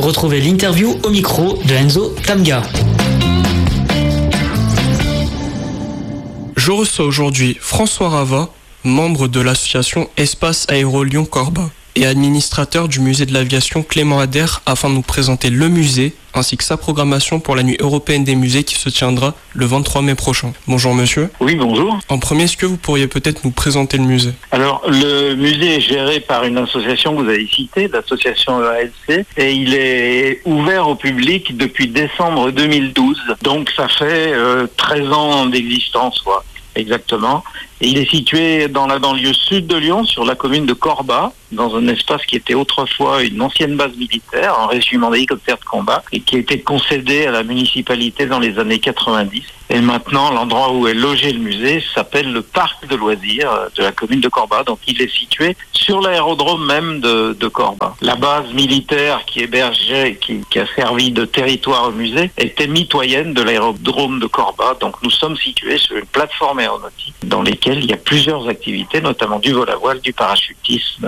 Retrouvez l'interview au micro de Enzo Tamga. Je reçois aujourd'hui François Rava, membre de l'association Espace Aéro Lyon-Corbin et administrateur du musée de l'aviation Clément Ader, afin de nous présenter le musée ainsi que sa programmation pour la nuit européenne des musées qui se tiendra le 23 mai prochain. Bonjour monsieur. Oui, bonjour. En premier, est-ce que vous pourriez peut-être nous présenter le musée ? Alors, le musée est géré par une association que vous avez citée, l'association EALC, et il est ouvert au public depuis décembre 2012. Donc ça fait 13 ans d'existence, quoi, exactement. Et il est situé dans la banlieue sud de Lyon, sur la commune de Corba, dans un espace qui était autrefois une ancienne base militaire, un régiment d'hélicoptères de combat, et qui a été concédé à la municipalité dans les années 90. Et maintenant, l'endroit où est logé le musée s'appelle le parc de loisirs de la commune de Corba. Donc il est situé sur l'aérodrome même de Corba. La base militaire qui hébergeait, qui a servi de territoire au musée, était mitoyenne de l'aérodrome de Corba. Donc nous sommes situés sur une plateforme aéronautique dans laquelle il y a plusieurs activités, notamment du vol à voile, du parachutisme,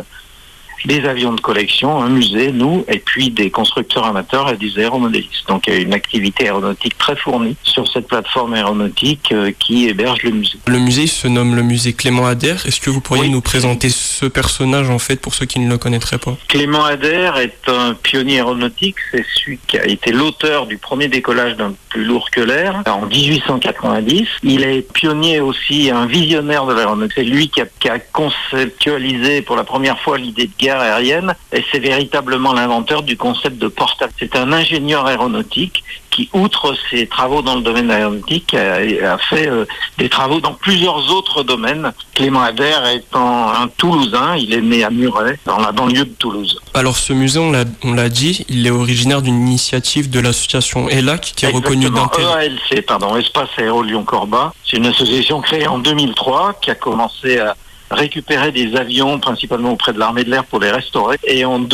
des avions de collection, un musée, nous, et puis des constructeurs amateurs et des aéromodélistes. Donc il y a une activité aéronautique très fournie sur cette plateforme aéronautique qui héberge le musée. Le musée se nomme le musée Clément Ader. Est-ce que vous pourriez nous présenter ce personnage en fait pour ceux qui ne le connaîtraient pas ? Clément Ader est un pionnier aéronautique. C'est celui qui a été l'auteur du premier décollage d'un plus lourd que l'air en 1890. Il est pionnier aussi, un visionnaire de l'aéronautique. C'est lui qui a conceptualisé pour la première fois l'idée de guerre aérienne, et c'est véritablement l'inventeur du concept de porte-avions. C'est un ingénieur aéronautique qui, outre ses travaux dans le domaine aéronautique, a fait des travaux dans plusieurs autres domaines. Clément Ader étant un Toulousain, il est né à Muret, dans la banlieue de Toulouse. Alors ce musée, on l'a dit, il est originaire d'une initiative de l'association ELAC qui est reconnue d'intérêt. EALC, Espace Aéro Lyon-Corbin. C'est une association créée en 2003 qui a commencé à récupérer des avions principalement auprès de l'armée de l'air pour les restaurer, et en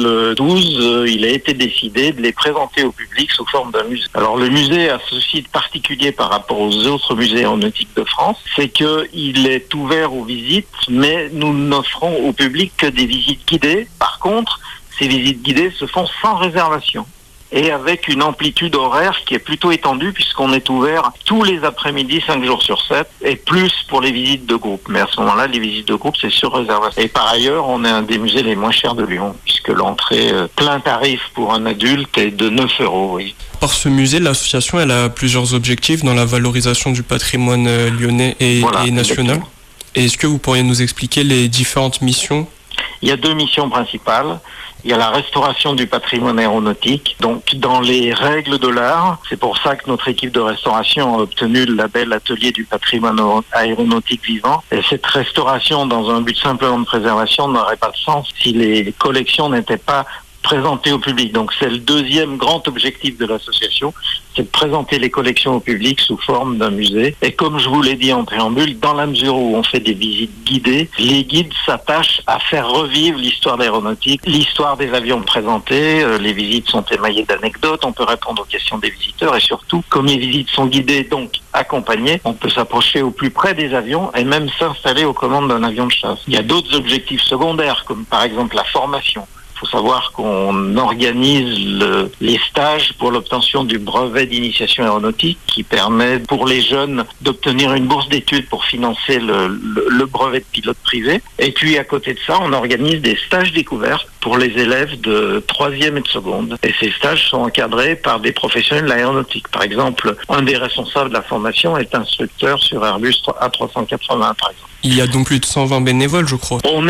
2012 il a été décidé de les présenter au public sous forme d'un musée. Alors le musée a ceci de particulier par rapport aux autres musées aéronautiques de France, c'est qu'il est ouvert aux visites, mais nous n'offrons au public que des visites guidées. Par contre, ces visites guidées se font sans réservation et avec une amplitude horaire qui est plutôt étendue, puisqu'on est ouvert tous les après-midi, 5 jours sur 7, et plus pour les visites de groupe. Mais à ce moment-là, les visites de groupe, c'est sur réservation. Et par ailleurs, on est un des musées les moins chers de Lyon, puisque l'entrée plein tarif pour un adulte est de 9 €. Oui. Par ce musée, l'association elle a plusieurs objectifs dans la valorisation du patrimoine lyonnais et national. Exactement. Et est-ce que vous pourriez nous expliquer les différentes missions ? Il y a 2 missions principales. Il y a la restauration du patrimoine aéronautique, donc dans les règles de l'art. C'est pour ça que notre équipe de restauration a obtenu le label Atelier du patrimoine aéronautique vivant. Et cette restauration, dans un but simplement de préservation, n'aurait pas de sens si les collections n'étaient pas présentées au public. Donc c'est le deuxième grand objectif de l'association, c'est de présenter les collections au public sous forme d'un musée. Et comme je vous l'ai dit en préambule, dans la mesure où on fait des visites guidées, les guides s'attachent à faire revivre l'histoire de l'aéronautique, l'histoire des avions présentés. Les visites sont émaillées d'anecdotes, on peut répondre aux questions des visiteurs, et surtout, comme les visites sont guidées, donc accompagnées, on peut s'approcher au plus près des avions et même s'installer aux commandes d'un avion de chasse. Il y a d'autres objectifs secondaires, comme par exemple la formation. Il faut savoir qu'on organise les stages pour l'obtention du brevet d'initiation aéronautique, qui permet pour les jeunes d'obtenir une bourse d'études pour financer le brevet de pilote privé. Et puis à côté de ça, on organise des stages découvertes pour les élèves de 3e et de seconde. Et ces stages sont encadrés par des professionnels de l'aéronautique. Par exemple, un des responsables de la formation est instructeur sur Airbus A380, par exemple. Il y a donc plus de 120 bénévoles, je crois. On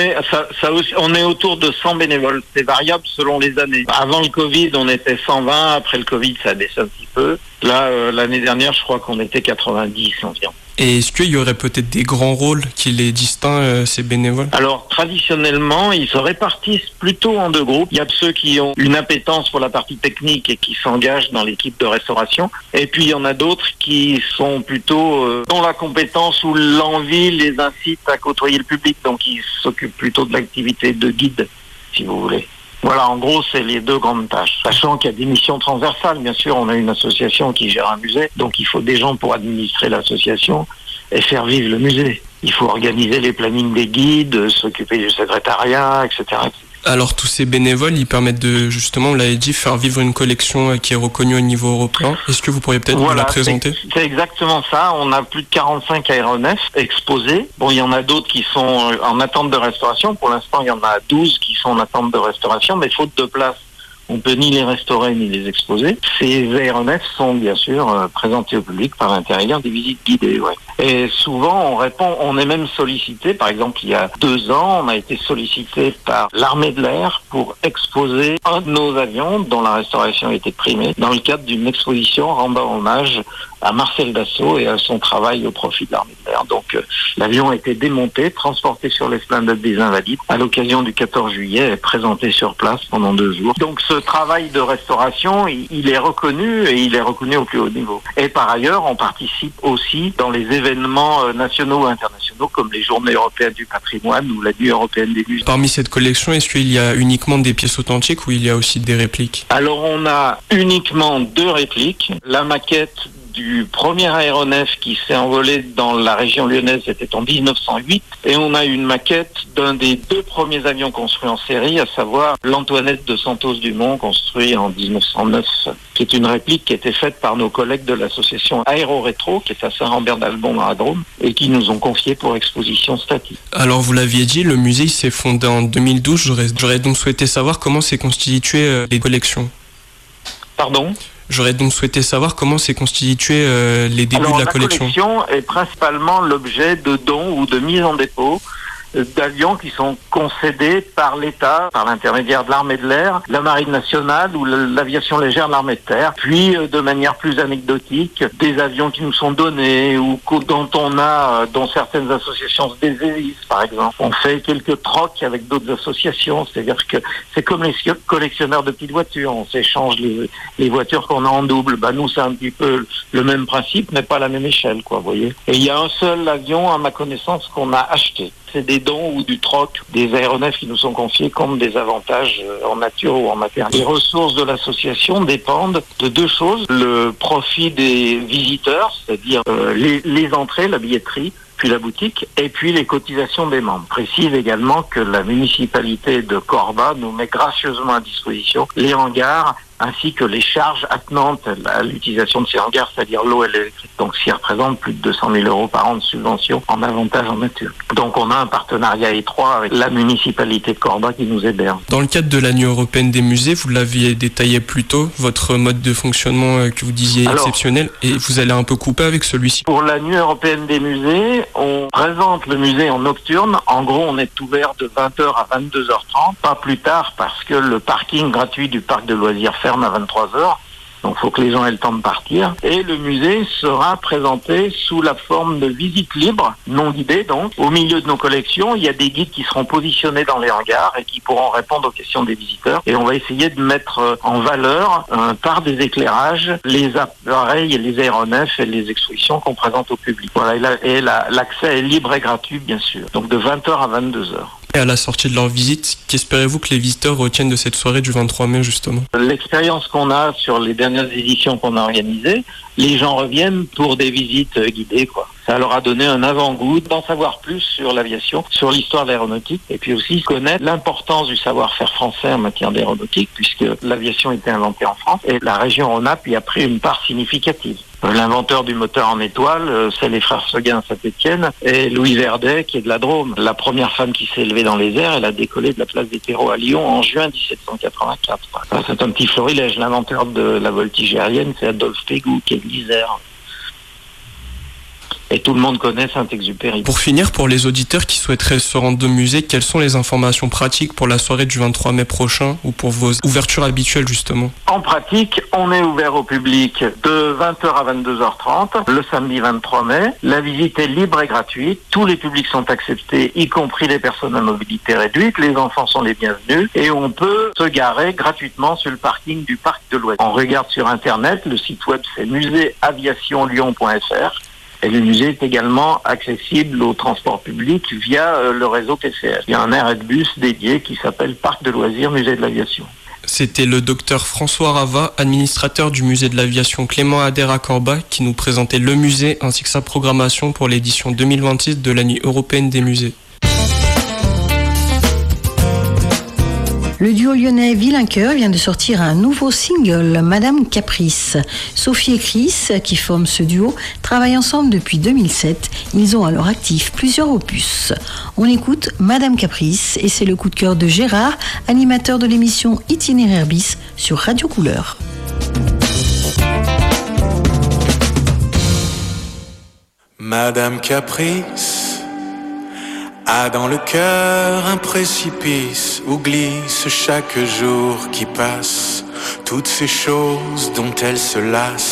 est autour de 100 bénévoles. C'est variable selon les années. Avant le Covid, on était 120. Après le Covid, ça a baissé un petit peu. Là, l'année dernière, je crois qu'on était 90 environ. Et est-ce qu'il y aurait peut-être des grands rôles qui les distinguent, ces bénévoles ? Alors, traditionnellement, ils se répartissent plutôt en 2 groupes. Il y a ceux qui ont une appétence pour la partie technique et qui s'engagent dans l'équipe de restauration. Et puis, il y en a d'autres qui sont plutôt dont la compétence ou l'envie les incite à côtoyer le public. Donc, ils s'occupent plutôt de l'activité de guide, si vous voulez. Voilà, en gros, c'est les 2 grandes tâches. Sachant qu'il y a des missions transversales, bien sûr, on a une association qui gère un musée, donc il faut des gens pour administrer l'association et faire vivre le musée. Il faut organiser les plannings des guides, s'occuper du secrétariat, etc. Alors tous ces bénévoles, ils permettent de, justement, on l'avait dit, faire vivre une collection qui est reconnue au niveau européen. Est-ce que vous pourriez peut-être nous la présenter ? C'est exactement ça. On a plus de 45 aéronefs exposés. Bon, il y en a d'autres qui sont en attente de restauration. Pour l'instant, il y en a 12 qui sont en attente de restauration, mais faute de place, on peut ni les restaurer ni les exposer. Ces aéronefs sont bien sûr présentés au public par l'intermédiaire des visites guidées. Ouais. Et souvent, on répond, on est même sollicité. Par exemple, il y a 2 ans, on a été sollicité par l'armée de l'air pour exposer un de nos avions dont la restauration a été primée dans le cadre d'une exposition rendant hommage à Marcel Dassault et à son travail au profit de l'armée de l'air. Donc l'avion a été démonté, transporté sur l'esplanade des Invalides à l'occasion du 14 juillet et présenté sur place pendant 2 jours. Donc ce travail de restauration, il est reconnu et il est reconnu au plus haut niveau. Et par ailleurs, on participe aussi dans les événements nationaux ou internationaux comme les Journées européennes du patrimoine ou la Nuit européenne des musées. Parmi cette collection, est-ce qu'il y a uniquement des pièces authentiques ou il y a aussi des répliques ? Alors on a uniquement 2 répliques. La maquette du premier aéronef qui s'est envolé dans la région lyonnaise, c'était en 1908. Et on a une maquette d'un des 2 premiers avions construits en série, à savoir l'Antoinette de Santos-Dumont, construit en 1909, qui est une réplique qui a été faite par nos collègues de l'association Aéro-Rétro, qui est à Saint-Rambert-d'Albon dans la Drôme, et qui nous ont confié pour exposition statique. Alors vous l'aviez dit, le musée s'est fondé en 2012. J'aurais donc souhaité savoir comment s'est constituée les collections. Pardon ? J'aurais donc souhaité savoir comment s'est constitué les débuts de la collection. La collection est principalement l'objet de dons ou de mise en dépôt d'avions qui sont concédés par l'État, par l'intermédiaire de l'armée de l'air, la marine nationale ou l'aviation légère de l'armée de terre. Puis, de manière plus anecdotique, des avions qui nous sont donnés ou dont certaines associations se désistent, par exemple. On fait quelques trocs avec d'autres associations, c'est-à-dire que c'est comme les collectionneurs de petites voitures, on s'échange les voitures qu'on a en double. Nous, c'est un petit peu le même principe, mais pas à la même échelle, quoi, vous voyez. Et il y a un seul avion, à ma connaissance, qu'on a acheté. C'est des dons ou du troc des aéronefs qui nous sont confiés comme des avantages en nature ou en matériel. Les ressources de l'association dépendent de 2 choses. Le profit des visiteurs, c'est-à-dire les entrées, la billetterie, puis la boutique, et puis les cotisations des membres. Je précise également que la municipalité de Corba nous met gracieusement à disposition les hangars ainsi que les charges attenantes à l'utilisation de ces hangars, c'est-à-dire l'eau et l'électricité. Donc, ce qui représente plus de 200 000 € par an de subvention en avantage en nature. Donc, on a un partenariat étroit avec la municipalité de Corba qui nous héberge. Dans le cadre de la Nuit européenne des musées, vous l'aviez détaillé plus tôt, votre mode de fonctionnement que vous disiez exceptionnel, et vous allez un peu couper avec celui-ci. Pour la Nuit européenne des musées, on présente le musée en nocturne. En gros, on est ouvert de 20h à 22h30, pas plus tard parce que le parking gratuit du parc de loisirs ferme à 23h. Donc il faut que les gens aient le temps de partir. Et le musée sera présenté sous la forme de visite libre, non guidée donc. Au milieu de nos collections, il y a des guides qui seront positionnés dans les hangars et qui pourront répondre aux questions des visiteurs. Et on va essayer de mettre en valeur, par des éclairages, les appareils et les aéronefs et les expositions qu'on présente au public. Voilà, et l'accès est libre et gratuit, bien sûr. Donc de 20h à 22h. Et à la sortie de leur visite, qu'espérez-vous que les visiteurs retiennent de cette soirée du 23 mai justement ? L'expérience qu'on a sur les dernières éditions qu'on a organisées, les gens reviennent pour des visites guidées, quoi. Ça leur a donné un avant-goût d'en savoir plus sur l'aviation, sur l'histoire de l'aéronautique, et puis aussi connaître l'importance du savoir-faire français en matière d'aéronautique, puisque l'aviation était inventée en France, et la région Rhône-Alpes y a pris une part significative. L'inventeur du moteur en étoile, c'est les frères Seguin à Saint-Étienne et Louis Verdet qui est de la Drôme. La première femme qui s'est élevée dans les airs, elle a décollé de la place des terreaux à Lyon en juin 1784. C'est un petit florilège. L'inventeur de la voltige aérienne, c'est Adolphe Pégou qui est de l'Isère. Et tout le monde connaît Saint-Exupéry. Pour finir, pour les auditeurs qui souhaiteraient se rendre au musée, quelles sont les informations pratiques pour la soirée du 23 mai prochain ou pour vos ouvertures habituelles justement ? En pratique, on est ouvert au public de 20h à 22h30 le samedi 23 mai. La visite est libre et gratuite. Tous les publics sont acceptés, y compris les personnes à mobilité réduite. Les enfants sont les bienvenus et on peut se garer gratuitement sur le parking du parc de loisirs. On regarde sur Internet, le site web c'est muséaviationlyon.fr. Et le musée est également accessible au transport public via le réseau TCL. Il y a un arrêt de bus dédié qui s'appelle Parc de loisirs, Musée de l'aviation. C'était le docteur François Rava, administrateur du musée de l'aviation Clément Ader à Corba, qui nous présentait le musée ainsi que sa programmation pour l'édition 2026 de la Nuit européenne des musées. Le duo lyonnais Vilain Cœur vient de sortir un nouveau single, Madame Caprice. Sophie et Chris, qui forment ce duo, travaillent ensemble depuis 2007. Ils ont à leur actif plusieurs opus. On écoute Madame Caprice et c'est le coup de cœur de Gérard, animateur de l'émission Itinéraire Bis sur Radio Couleur. Madame Caprice a dans le cœur un précipice où glisse chaque jour qui passe toutes ces choses dont elle se lasse.